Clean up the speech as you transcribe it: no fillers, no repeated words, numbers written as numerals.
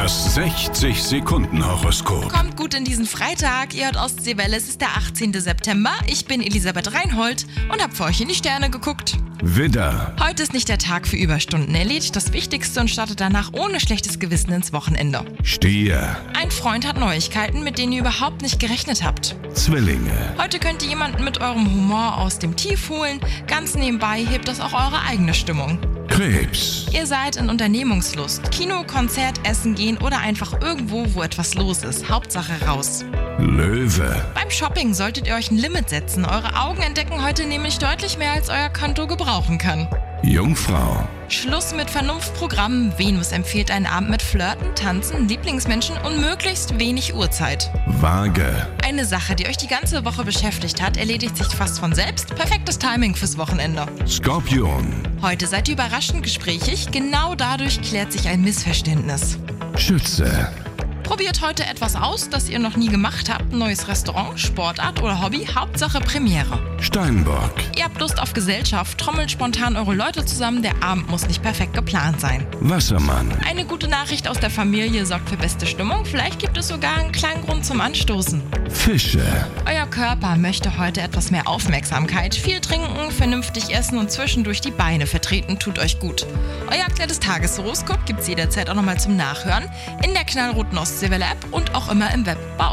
Das 60-Sekunden-Horoskop. Kommt gut in diesen Freitag. Ihr hört Ostseewelle, es ist der 18. September. Ich bin Elisabeth Reinhold und habe für euch in die Sterne geguckt. Widder, Heute ist nicht der Tag für Überstunden. Erledigt das Wichtigste und startet danach ohne schlechtes Gewissen ins Wochenende. Stier, Ein Freund hat Neuigkeiten, mit denen ihr überhaupt nicht gerechnet habt. Zwillinge, Heute könnt ihr jemanden mit eurem Humor aus dem Tief holen. Ganz nebenbei hebt das auch eure eigene Stimmung. Krebs, Ihr seid in Unternehmungslust. Kino, Konzert, Essen gehen oder einfach irgendwo, wo etwas los ist. Hauptsache raus. Löwe, Beim Shopping solltet ihr euch ein Limit setzen. Eure Augen entdecken heute nämlich deutlich mehr, als euer Konto gebrauchen kann. Jungfrau, Schluss mit Vernunftprogrammen. Venus empfiehlt einen Abend mit Flirten, Tanzen, Lieblingsmenschen und möglichst wenig Uhrzeit. Waage, Eine Sache, die euch die ganze Woche beschäftigt hat, erledigt sich fast von selbst. Perfektes Timing fürs Wochenende. Skorpion, Heute seid ihr überraschend gesprächig. Genau dadurch klärt sich ein Missverständnis. Schütze, Probiert heute etwas aus, das ihr noch nie gemacht habt. Neues Restaurant, Sportart oder Hobby. Hauptsache Premiere. Steinbock, Ihr habt Lust auf Gesellschaft, trommelt spontan eure Leute zusammen. Der Abend muss nicht perfekt geplant sein. Wassermann, Eine gute Nachricht aus der Familie sorgt für beste Stimmung. Vielleicht gibt es sogar einen kleinen Grund zum Anstoßen. Fische, Euer Körper möchte heute etwas mehr Aufmerksamkeit. Viel trinken, vernünftig essen und zwischendurch die Beine vertreten tut euch gut. Euer aktuelles Tageshoroskop gibt's jederzeit auch nochmal zum Nachhören in der knallroten Ostseewelle App und auch immer im Web bei